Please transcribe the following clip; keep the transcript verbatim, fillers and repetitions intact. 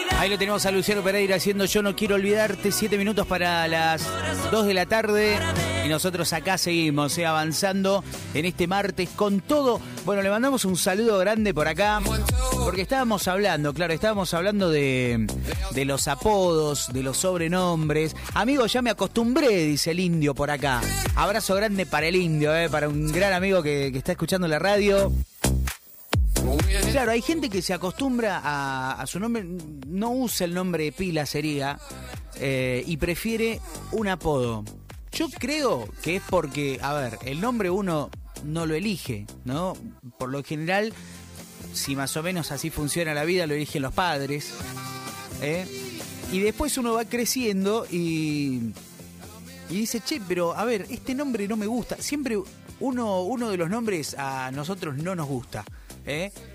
Ahí lo tenemos a Luciano Pereira haciendo Yo No Quiero Olvidarte, siete minutos para las dos de la tarde. Y nosotros acá seguimos eh, avanzando en este martes con todo. Bueno, le mandamos un saludo grande por acá, porque estábamos hablando, claro, estábamos hablando de, de los apodos, de los sobrenombres. Amigo, ya me acostumbré, dice el Indio por acá. Abrazo grande para el Indio, eh, para un gran amigo que, que está escuchando la radio. Claro, hay gente que se acostumbra a, a su nombre, no usa el nombre de pila, sería, eh, y prefiere un apodo. Yo creo que es porque, a ver, el nombre uno no lo elige, ¿no? Por lo general, si más o menos así funciona la vida, lo eligen los padres, ¿eh? Y después uno va creciendo y, y dice, che, pero a ver, este nombre no me gusta. Siempre uno, uno de los nombres a nosotros no nos gusta, ¿eh?